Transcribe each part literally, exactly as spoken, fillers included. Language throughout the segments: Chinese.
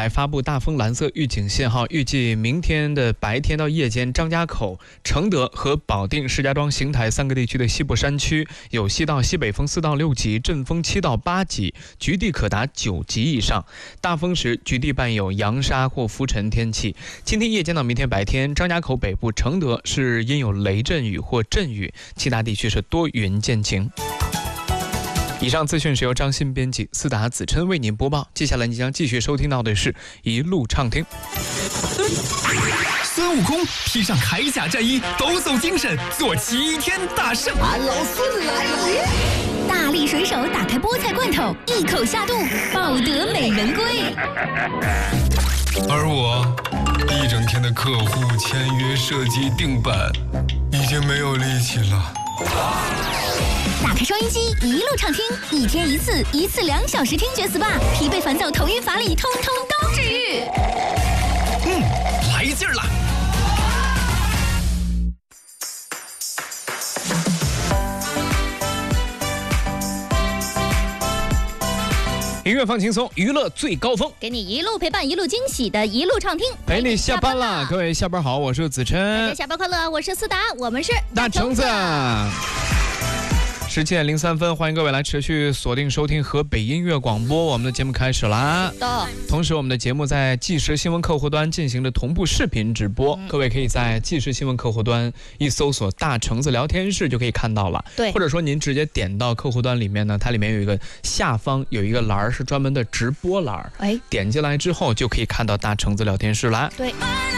台发布大风蓝色预警信号，预计明天的白天到夜间，张家口、承德和保定、石家庄、邢台三个地区的西部山区有西到西北风四到六级，阵风七到八级，局地可达九级以上。大风时局地伴有扬沙或浮尘天气。今天夜间到明天白天，张家口北部、承德是阴有雷阵雨或阵雨，其他地区是多云见晴。以上资讯是由张鑫编辑，思达子琛为您播报。接下来你将继续收听到的是一路畅听。 孙悟空披上铠甲战衣，抖擞精神，做齐天大圣。 俺老孙来了！ 大力水手打开菠菜罐头，一口下肚，抱得美人归。 而我一整天的客户签约、设计、定版，已经没有力气了。 打开收音机，一路畅听，一天一次，一次两小时听觉 S P A， 疲惫烦躁、头晕乏力，通通都治愈。 嗯，来劲儿了！ 音乐放轻松，娱乐最高峰， 给你一路陪伴，一路惊喜的一路畅听， 陪你下班了。各位下班好，我是子琛。 大家下班快乐，我是思达，我们是大橙子。十七点零三分，欢迎各位来持续锁定收听河北音乐广播，我们的节目开始啦。同时，我们的节目在即时新闻客户端进行着同步视频直播，嗯、各位可以在即时新闻客户端一搜索"大橙子聊天室"就可以看到了。 对， 或者说您直接点到客户端里面呢，它里面有一个下方有一个栏是专门的直播栏，哎，点进来之后就可以看到"大橙子聊天室"啦。 对。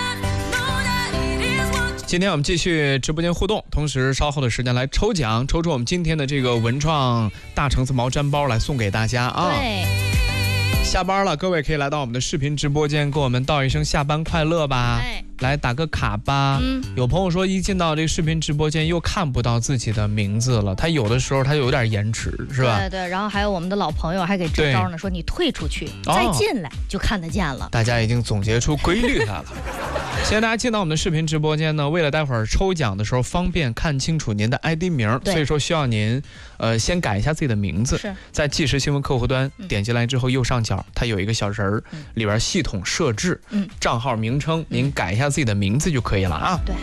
今天我们继续直播间互动，同时稍后的时间来抽奖，抽出我们今天的这个文创大橙子毛毡包来送给大家啊！ 对， 下班了，各位可以来到我们的视频直播间，跟我们道一声下班快乐吧。 哎， 来打个卡吧。嗯，有朋友说一进到这个视频直播间又看不到自己的名字了，他有的时候他有点延迟，是吧？ 对对，然后还有我们的老朋友还给支招呢，说你退出去再进来就看得见了。 大家已经总结出规律来了。现在大家进到我们的视频直播间呢，为了待会儿抽奖的时候方便看清楚您的 I D 名，所以说需要您呃先改一下自己的名字， 是在即时新闻客户端、嗯、点进来之后右上角它有一个小人儿、嗯，里边系统设置、嗯、账号名称，您改一下自己的名字就可以了啊。 对。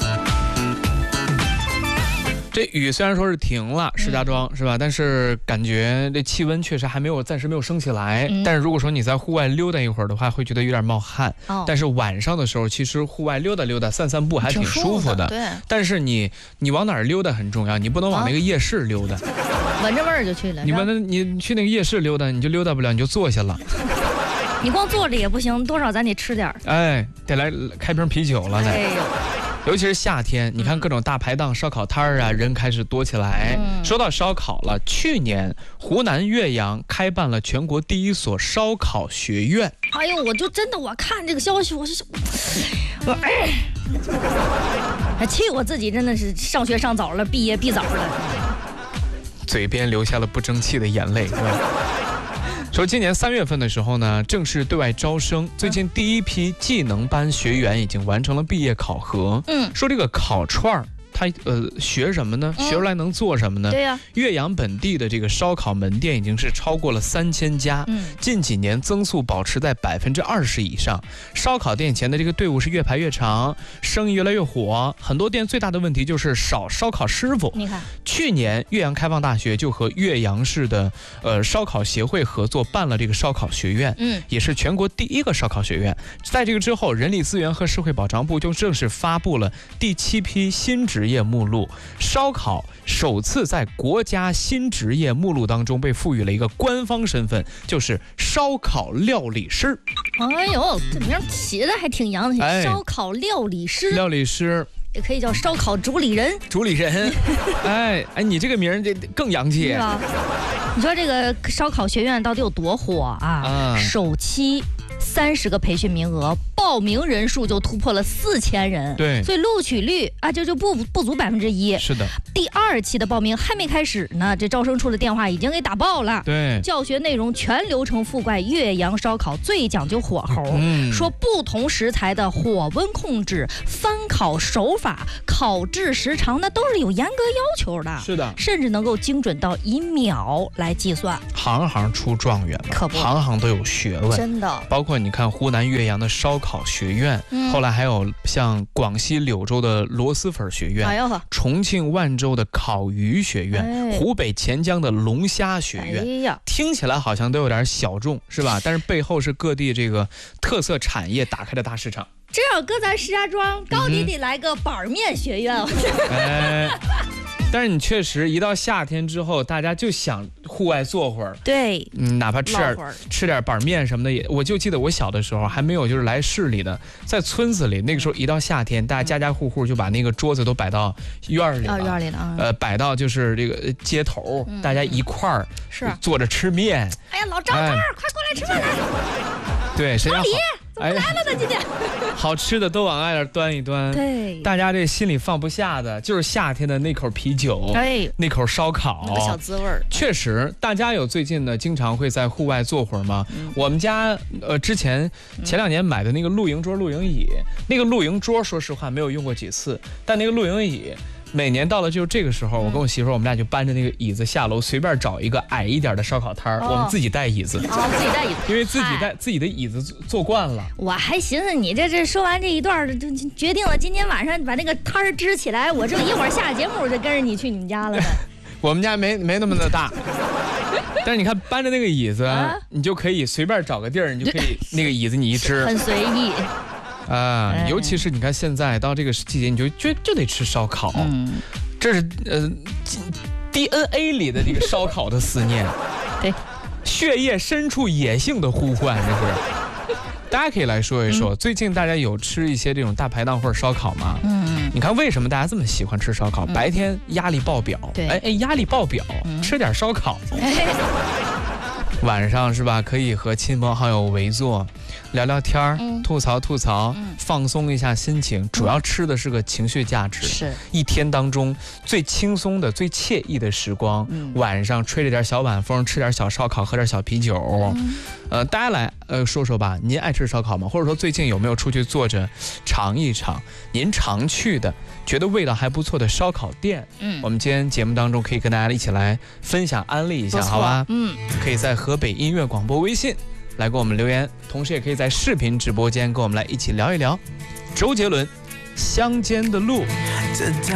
这雨虽然说是停了，石家庄、嗯、是吧？但是感觉这气温确实还没有，暂时没有升起来、嗯。但是如果说你在户外溜达一会儿的话，会觉得有点冒汗。哦、但是晚上的时候，其实户外溜达溜达、散散步还挺舒服的。 对。 但是你你往哪儿溜达很重要，你不能往那个夜市溜达。 啊、闻着味儿就去了。 你闻着你去那个夜市溜达，你就溜达不了，你就坐下了。 你光坐着也不行，多少咱得吃点。 哎，得来开瓶啤酒了。 哎呦。 尤其是夏天，你看各种大排档、烧烤摊儿啊，人开始多起来。嗯、说到烧烤了，去年湖南岳阳开办了全国第一所烧烤学院。 哎呦，我就真的我看这个消息，我是我哎，还气我自己，真的是上学上早了，毕业毕早了， 嘴边流下了不争气的眼泪，是吧？说今年三月份的时候呢，正式对外招生。最近第一批技能班学员已经完成了毕业考核。嗯，说这个烤串儿，它呃学什么呢？学出来能做什么呢？ 对呀， 岳阳本地的这个烧烤门店已经是超过了三千家，嗯，近几年增速保持在百分之二十以上。烧烤店前的这个队伍是越排越长，生意越来越火。很多店最大的问题就是少烧烤师傅。 你看， 去年岳阳开放大学就和岳阳市的呃烧烤协会合作办了这个烧烤学院，嗯，也是全国第一个烧烤学院。在这个之后，人力资源和社会保障部就正式发布了第七批新职业目录，烧烤首次在国家新职业目录当中被赋予了一个官方身份，就是烧烤料理师。 哎呦，这名起的还挺洋气，哎，烧烤料理师。 料理师也可以叫烧烤主理人。 主理人，哎哎，你这个名这更洋气。 是吧？你说这个烧烤学院到底有多火啊？啊首期三十个培训名额，报报名人数就突破了四千人， 对， 所以录取率啊就就不不足百分之一。 是的， 第二期的报名还没开始呢，这招生处的电话已经给打爆了。 对， 教学内容全流程覆盖岳阳烧烤，最讲究火候， 嗯， 说不同食材的火温控制、翻烤手法、烤制时长，那都是有严格要求的。 是的， 甚至能够精准到以秒来计算， 行行出状元嘛， 可不， 行行都有学问， 真的。 包括你看湖南岳阳的烧烤学院，嗯、后来还有像广西柳州的螺蛳粉学院，哎呦呵，重庆万州的烤鱼学院，哎、湖北潜江的龙虾学院，哎呀，听起来好像都有点小众，是吧？但是背后是各地这个特色产业打开的大市场。 这要搁咱石家庄，高低得来个板面学院。 嗯、哎。但是你确实一到夏天之后，大家就想户外坐会儿， 对， 嗯，哪怕吃点吃点板面什么的也。我就记得我小的时候还没有就是来市里的，在村子里，那个时候一到夏天，大家家家户户就把那个桌子都摆到院里了， 啊、院里了，啊、 呃，摆到就是这个街头，嗯、大家一块儿是坐着吃面。 哎呀，老张张、哎，快过来吃饭来！ 对，谁要好？ 怎么来了呢？今天好吃的都往外边端一端， 对， 大家这心里放不下的就是夏天的那口啤酒， 哎， 那口烧烤， 那个小滋味儿。 确实，大家有最近呢，经常会在户外坐会儿吗？嗯、我们家呃之前前两年买的那个露营桌、露营椅，那个露营桌说实话没有用过几次，但那个露营椅。每年到了就是这个时候，我跟我媳妇儿，我们俩就搬着那个椅子下楼，随便找一个矮一点的烧烤摊儿，哦、我们自己带椅子， 哦，自己带椅子， 因为自己带自己的椅子坐惯了。 我还寻思你这这说完这一段，就决定了今天晚上把那个摊儿支起来，我这一会儿下节目我就跟着你去你们家了。 我们家没没那么的大。但是你看搬着那个椅子，啊、你就可以随便找个地儿，你就可以那个椅子你一支， 很随意。 啊、呃，尤其是你看现在到这个季节，你就就就得吃烧烤，嗯，这是呃 D N A 里的这个烧烤的思念， 对， 血液深处野性的呼唤，这是。大家可以来说一说，嗯、最近大家有吃一些这种大排档或者烧烤吗？嗯，你看为什么大家这么喜欢吃烧烤？嗯、白天压力爆表， 对， 哎哎，压力爆表，嗯、吃点烧烤。哎晚上是吧？可以和亲朋好友围坐，聊聊天儿，嗯、吐槽吐槽，嗯、放松一下心情。主要吃的是个情绪价值， 是一天当中最轻松的、最惬意的时光。嗯、晚上吹着点小晚风，吃点小烧烤，喝点小啤酒。嗯、呃，大家来呃说说吧，您爱吃烧烤吗？或者说最近有没有出去坐着尝一尝您常去的？觉得味道还不错的烧烤店，嗯，我们今天节目当中可以跟大家一起来分享安利一下，好吧？嗯，可以在河北音乐广播微信来给我们留言，同时也可以在视频直播间跟我们来一起聊一聊周杰伦《乡间的路》。